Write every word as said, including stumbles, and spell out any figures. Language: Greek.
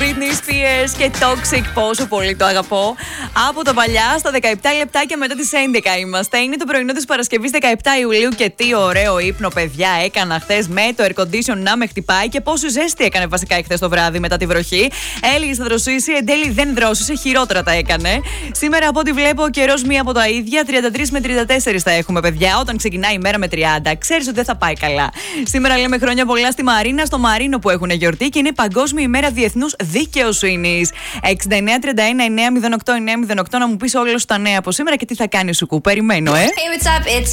Britney Spears και Toxic, πόσο πολύ το αγαπώ. Από τα παλιά στα δεκαεπτά λεπτάκια μετά τις έντεκα είμαστε. Είναι το πρωινό της Παρασκευής δεκαεπτά Ιουλίου και τι ωραίο ύπνο, παιδιά, έκανα χθες με το air condition να με χτυπάει και πόσο ζέστη έκανε βασικά χθες το βράδυ μετά τη βροχή. Έλεγε θα δροσίσει, εν τέλει δεν δρόσησε, χειρότερα τα έκανε. Σήμερα από ό,τι βλέπω ο καιρός μία από τα ίδια, τριάντα τρία με τριάντα τέσσερα θα έχουμε, παιδιά. Όταν ξεκινάει η μέρα με τριάντα, ξέρεις ότι δεν θα πάει καλά. Σήμερα λέμε χρόνια πολλά στη Μαρίνα, στο Μαρίνο που έχουν γιορτή και είναι Παγκόσμια ημέρα Διεθνούς Δικαιοσύνης. εξήντα εννέα τριάντα ένα εννέα μηδέν οκτώ εννέα μηδέν οκτώ να μου πεις όλους τα νέα από σήμερα και τι θα κάνει σου κου. Περιμένω, ε. Hey, what's up? It's